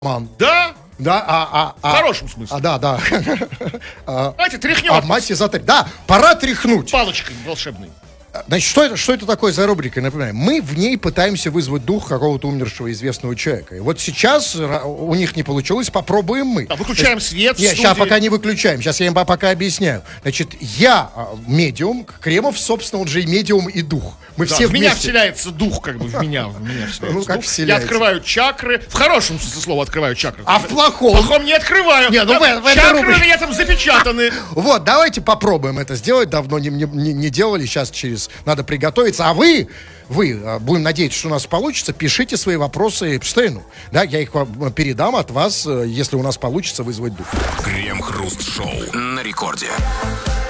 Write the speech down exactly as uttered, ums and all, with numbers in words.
Ман. Да? Да, а, а, а, В хорошем смысле. А, да, да. Давайте тряхнем. А мать эзотерик. Да, пора тряхнуть. Палочкой волшебной. Значит, что это, что это такое за рубрика, напоминаю? Мы в ней пытаемся вызвать дух какого-то умершего известного человека. И вот сейчас у них не получилось, попробуем мы. А выключаем Значит, свет в Нет, студии. сейчас пока не выключаем, сейчас я им пока объясняю. Значит, я медиум, Кремов, собственно, он же и медиум, и дух. Мы Да, все в вместе. меня вселяется дух, как бы, в меня, в меня вселяется Ну, как дух. вселяется. Я открываю чакры, в хорошем смысле слова открываю чакры. А в плохом? В плохом не открываю. Не, ну, Там в- в этой чакры рубрике. у меня там запечатаны. Вот, давайте попробуем это сделать. Давно не, не, не- не делали, сейчас через надо приготовиться. А вы, вы, а, будем надеяться, что у нас получится, пишите свои вопросы Эпштейну. Да, я их вам передам от вас, э, если у нас получится вызвать дух. Крем-хруст-шоу на рекорде.